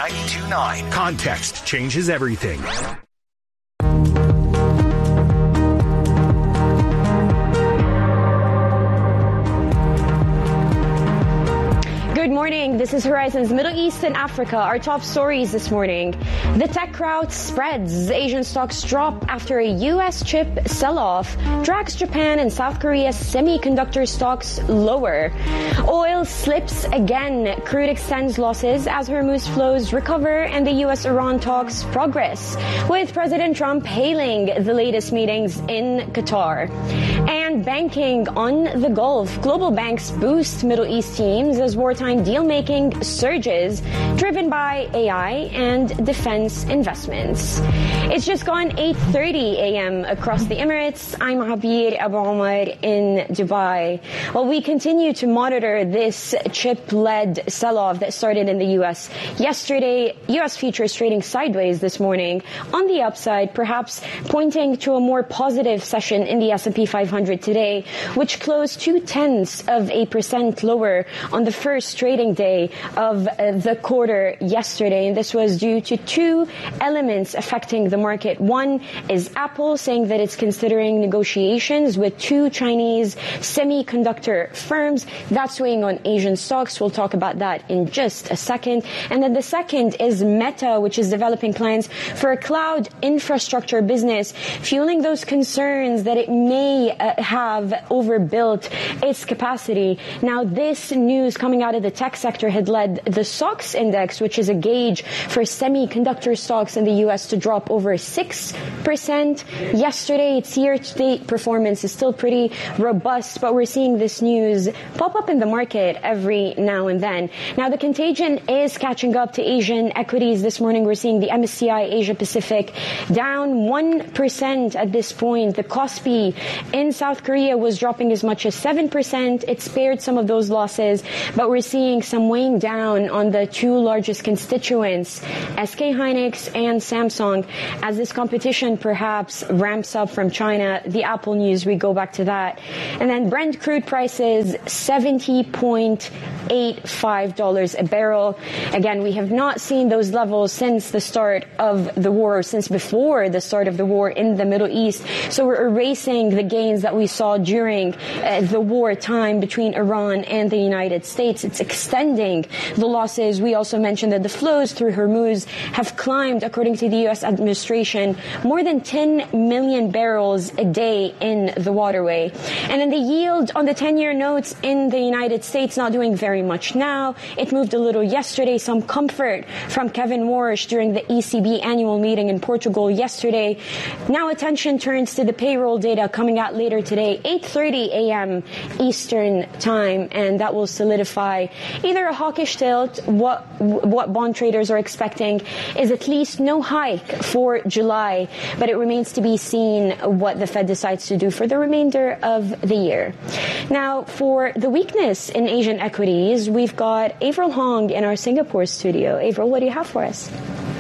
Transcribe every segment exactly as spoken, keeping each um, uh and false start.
nine two nine. Context changes everything. Good morning. This is Horizon's Middle East and Africa. Our top stories this morning. The tech rout spreads. Asian stocks drop after a U S chip sell-off drags Japan and South Korea's semiconductor stocks lower. Oil slips again. Crude extends losses as Hormuz flows recover and the U S-Iran talks progress, with President Trump hailing the latest meetings in Qatar. And banking on the Gulf. Global banks boost Middle East teams as wartime deal-making surges driven by A I and defense investments. It's just gone eight thirty a.m. across the Emirates. I'm Habir Abu Omar in Dubai. Well, we continue to monitor this chip-led sell-off that started in the U S yesterday. U S futures trading sideways this morning on the upside, perhaps pointing to a more positive session in the S and P five hundred today, which closed two-tenths of a percent lower on the first trading day of uh, the quarter yesterday. And this was due to two elements affecting the market. One is Apple saying that it's considering negotiations with two Chinese semiconductor firms. That's weighing on Asian stocks. We'll talk about that in just a second. And then the second is Meta, which is developing plans for a cloud infrastructure business, fueling those concerns that it may uh, have overbuilt its capacity. Now, this news coming out of the tech sector had led the S O X index, which is a gauge for semiconductor stocks in the U S, to drop over six percent yesterday. Its year-to-date performance is still pretty robust, but we're seeing this news pop up in the market every now and then. Now, the contagion is catching up to Asian equities. This morning, we're seeing the M S C I Asia Pacific down one percent at this point. The Kospi in South Korea was dropping as much as seven percent. It spared some of those losses, but we're seeing some weighing down on the two largest constituents, S K Hynix and Samsung, as this competition perhaps ramps up from China. The Apple news, we go back to that. And then Brent crude prices, seventy point eight five dollars a barrel. Again, we have not seen those levels since the start of the war, since before the start of the war in the Middle East. So we're erasing the gains that we saw during uh, the war time between Iran and the United States. It's extending the losses. We also mentioned that the flows through Hormuz have climbed, according to the U S administration, more than ten million barrels a day in the waterway. And then the yield on the ten-year notes in the United States not doing very much now. It moved a little yesterday. Some comfort from Kevin Warsh during the E C B annual meeting in Portugal yesterday. Now attention turns to the payroll data coming out later today, eight thirty a.m. Eastern time, and that will solidify either a hawkish tilt. What what bond traders are expecting is at least no hike for July, but it remains to be seen what the Fed decides to do for the remainder of the year. Now, for the weakness in Asian equities, we've got Avril Hong in our Singapore studio. Avril, what do you have for us?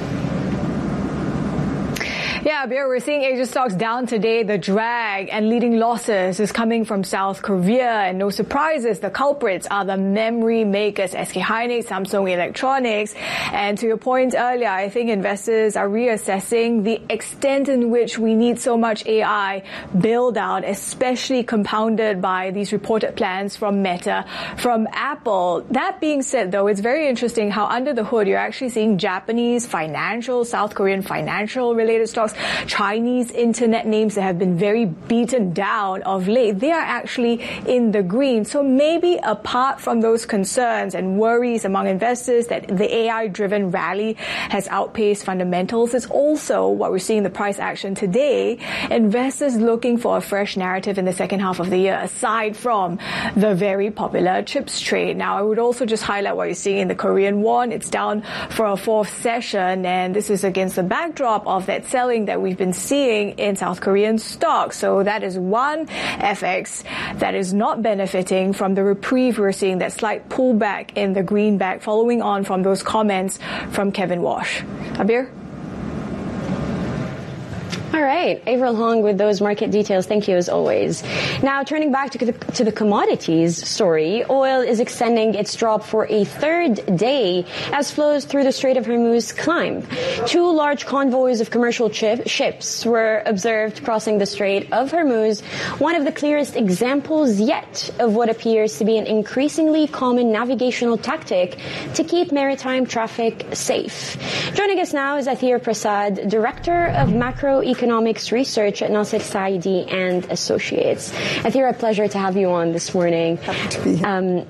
Yeah, Bear, we're seeing Asia stocks down today. The drag and leading losses is coming from South Korea. And no surprises, the culprits are the memory makers, S K Hynix, Samsung Electronics. And to your point earlier, I think investors are reassessing the extent in which we need so much A I build out, especially compounded by these reported plans from Meta, from Apple. That being said, though, it's very interesting how under the hood you're actually seeing Japanese financial, South Korean financial related stocks, Chinese internet names that have been very beaten down of late. They are actually in the green. So maybe apart from those concerns and worries among investors that the A I-driven rally has outpaced fundamentals, it's also what we're seeing in the price action today. Investors looking for a fresh narrative in the second half of the year, aside from the very popular chips trade. Now, I would also just highlight what you're seeing in the Korean won. It's down for a fourth session, and this is against the backdrop of that selling that we've been seeing in South Korean stocks. So that is one F X that is not benefiting from the reprieve. We're seeing that slight pullback in the greenback following on from those comments from Kevin Warsh. Abir? All right. Avril Hong with those market details. Thank you as always. Now, turning back to the, to the commodities story, oil is extending its drop for a third day as flows through the Strait of Hormuz climb. Two large convoys of commercial chip, ships were observed crossing the Strait of Hormuz, one of the clearest examples yet of what appears to be an increasingly common navigational tactic to keep maritime traffic safe. Joining us now is Athir Prasad, Director of Macroeconomics Economics Research at Nasser Saidi and Associates. Athir, a pleasure to have you on this morning. Happy to be here. Um,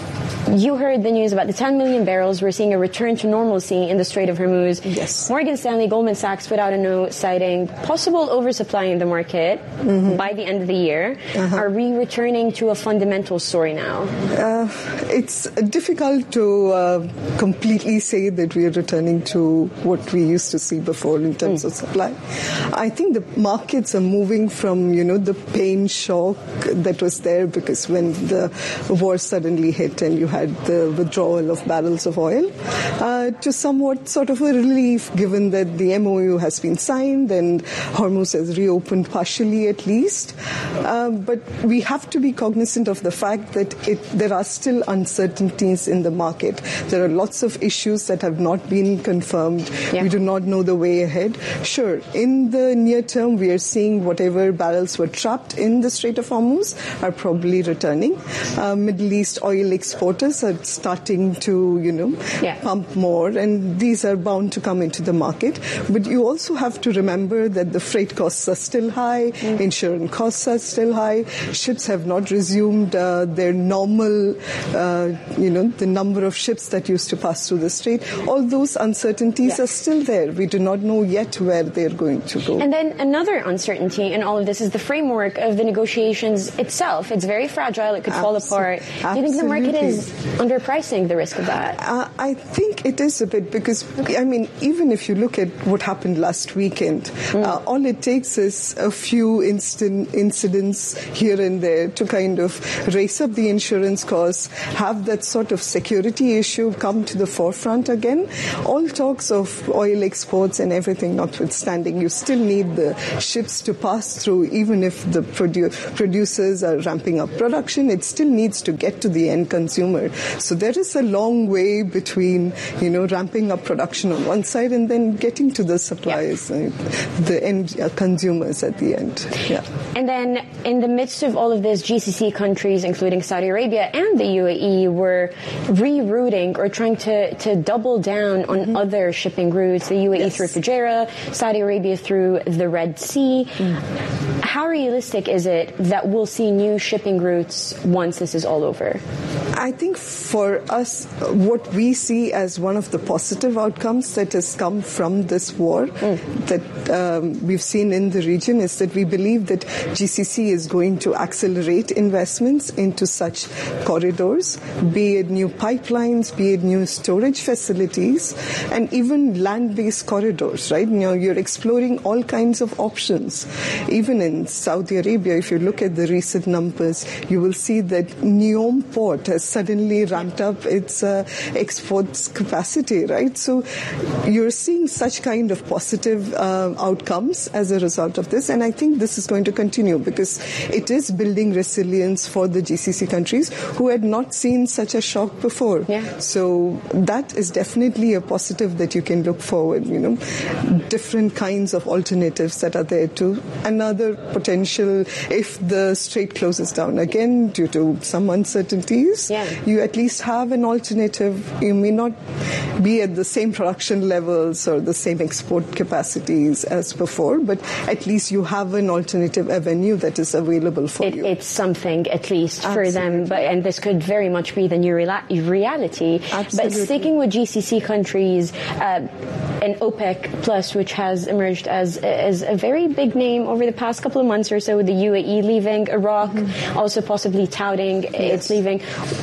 You heard the news about the ten million barrels. We're seeing a return to normalcy in the Strait of Hormuz. Yes. Morgan Stanley, Goldman Sachs put out a note citing possible oversupply in the market mm-hmm. by the end of the year. Uh-huh. Are we returning to a fundamental story now? Uh, it's difficult to uh, completely say that we are returning to what we used to see before in terms mm. of supply. I think the markets are moving from, you know, the pain shock that was there because when the war suddenly hit and you had the withdrawal of barrels of oil, uh, to somewhat sort of a relief given that the M O U has been signed and Hormuz has reopened partially at least. Uh, but we have to be cognizant of the fact that it, there are still uncertainties in the market. There are lots of issues that have not been confirmed. Yeah. We do not know the way ahead. Sure, in the near term, we are seeing whatever barrels were trapped in the Strait of Hormuz are probably returning. Uh, Middle East oil exporters are starting to, you know, yeah. pump more, and these are bound to come into the market. But you also have to remember that the freight costs are still high, mm. insurance costs are still high, ships have not resumed uh, their normal, uh, you know, the number of ships that used to pass through the strait. All those uncertainties yeah. are still there. We do not know yet where they're going to go. And then another uncertainty in all of this is the framework of the negotiations itself. It's very fragile. It could fall apart. Absolutely. Do you think the market is underpricing the risk of that? Uh, I think it is a bit because, okay. I mean, even if you look at what happened last weekend, mm. uh, all it takes is a few instant incidents here and there to kind of raise up the insurance costs, have that sort of security issue come to the forefront again. All talks of oil exports and everything notwithstanding, you still need the ships to pass through, even if the produ- producers are ramping up production, it still needs to get to the end consumer. So there is a long way between, you know, ramping up production on one side and then getting to the suppliers, yeah. uh, the end uh, consumers at the end. Yeah. And then in the midst of all of this, G C C countries, including Saudi Arabia and the U A E, were rerouting or trying to, to double down on mm-hmm. other shipping routes, the U A E yes. through Fujairah, Saudi Arabia through the Red Sea. Mm. How realistic is it that we'll see new shipping routes once this is all over? I think for us, what we see as one of the positive outcomes that has come from this war mm. that um, we've seen in the region is that we believe that G C C is going to accelerate investments into such corridors, be it new pipelines, be it new storage facilities, and even land-based corridors, right? You know, you're exploring all kinds of options. Even in Saudi Arabia, if you look at the recent numbers, you will see that Neom port has suddenly ramped up its uh, exports capacity, right? So you're seeing such kind of positive uh, outcomes as a result of this, and I think this is going to continue because it is building resilience for the G C C countries who had not seen such a shock before. Yeah. So that is definitely a positive that you can look forward, you know, different kinds of alternatives that are there too. Another potential, if the strait closes down again due to some uncertainties, yeah. you at least have an alternative. You may not be at the same production levels or the same export capacities as before, but at least you have an alternative avenue that is available for it, you. It's something at least Absolutely. for them, but and this could very much be the new rela- reality. Absolutely. But sticking with G C C countries, uh, and OPEC Plus, which has emerged as as a very big name over the past couple of months or so, with the U A E leaving, Iraq mm-hmm. also possibly touting yes. it's leaving,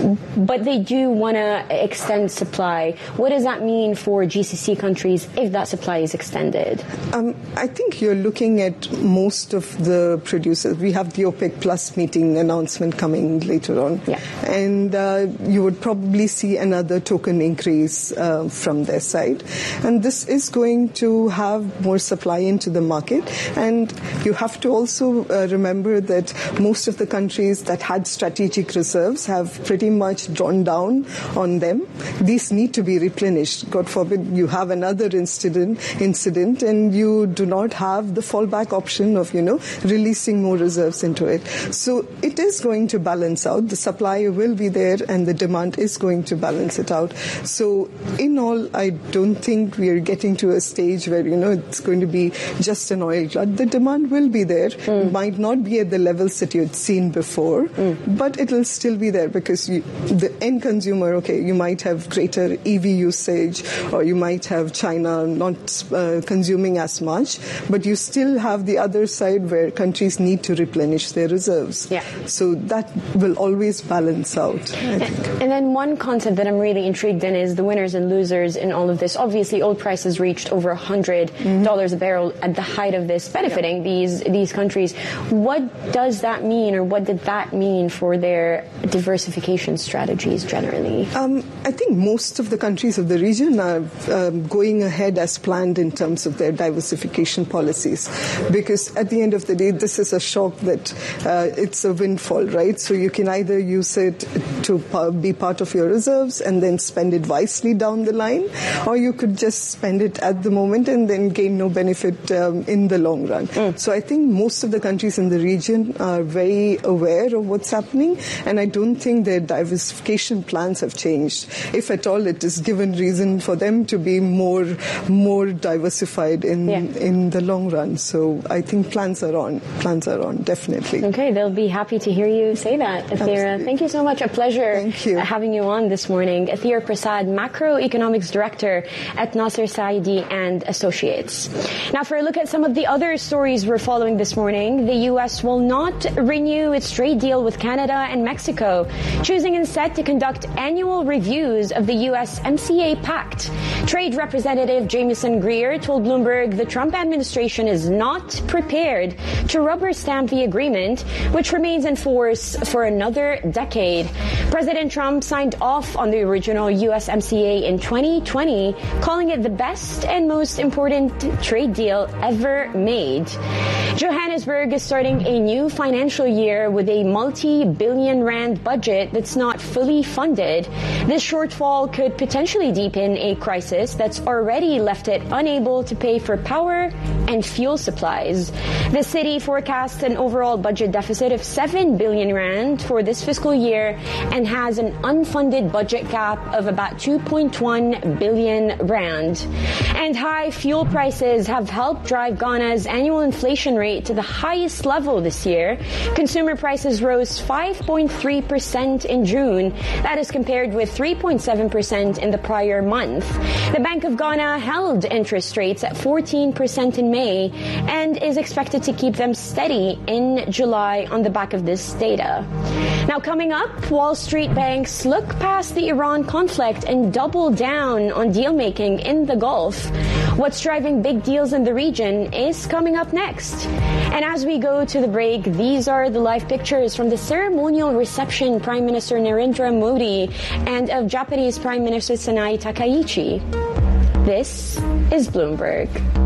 but they do want to extend supply. What does that mean for G C C countries if that supply is extended? Um, I think you're looking at most of the producers. We have the OPEC Plus meeting announcement coming later on, yeah. and uh, you would probably see another token increase uh, from their side. And this is going to have more supply into the market. And you have to also uh, remember that most of the countries that had strategic reserves have pretty much drawn down on them. These need to be replenished. God forbid you have another incident, incident and you do not have the fallback option of, you know, releasing more reserves into it. So it is going to balance out. The supply will be there and the demand is going to balance it out. So in all, I don't think we are getting to a stage where, you know, it's going to be just an oil glut. The demand will be there. Mm. Might not be at the levels that you had seen before, mm. but it will still be there because you, the end consumer, okay, you might have greater E V usage or you might have China not uh, consuming as much, but you still have the other side where countries need to replenish their reserves. Yeah. So that will always balance out, I think. And then one concept that I'm really intrigued in is the winners and losers in all of this. Obviously, oil prices reached over one hundred dollars mm-hmm. a barrel at the height of this, benefiting yeah. these these countries. What does that mean, or what did that mean for their diversification strategies generally? Um, I think most of the countries of the region are um, going ahead as planned in terms of their diversification policies, because at the end of the day, this is a shock that uh, it's a windfall, right? So you can either use it to be part of your reserves and then spend it wisely down the line, or you could just spend it at the moment and then gain no benefit um, in the long run. Mm. So I think most of the countries in the region are very aware of what's happening, and I don't think their diversification plans have changed. If at all, it is given reason for them to be more more diversified in yeah. in the long run. So I think plans are on. Plans are on, definitely. Okay, they'll be happy to hear you say that, Athira. Thank you so much. A pleasure Thank you. having you on this morning. Athira Prasad, Macroeconomics Director at Nasser Saidi and Associates. Now, for a look at some of the other stories we're following this morning, the U S will not renew its trade deal with Canada and Mexico, choosing instead to conduct annual reviews of the U S M C A Pact. Trade Representative Jamieson Greer told Bloomberg the Trump administration is not prepared to rubber stamp the agreement, which remains in force for another decade. President Trump signed off on the original U S M C A in twenty twenty, calling it the best and most important trade deal ever made. Johannesburg is starting a new financial year with a multi-billion rand budget that's not fully funded. This shortfall could potentially deepen a crisis that's already left it unable to pay for power and fuel supplies. The city forecasts an overall budget deficit of seven billion rand for this fiscal year and has an unfunded budget gap of about two point one billion rand. And high fuel prices have helped drive Ghana's annual inflation rate to the highest level this year. Consumer prices rose five point three percent in June. That is compared with three point seven percent in the prior month. The Bank of Ghana held interest rates at fourteen percent in May and is expected to keep them steady in July on the back of this data. Now, coming up, Wall Street banks look past the Iran conflict and double down on deal-making in the Gulf. What's driving big deals in the region is coming up next. And as we go to the break, these are the live pictures from the ceremonial reception Prime Minister Narendra Modi and of Japanese Prime Minister Sanae Takaichi. This is Bloomberg.